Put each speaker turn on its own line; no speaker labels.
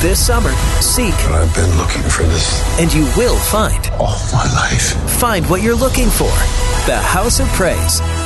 This summer, seek.
I've been looking for this
and you will find.
all my life.
Find what you're looking for. The House of Praise.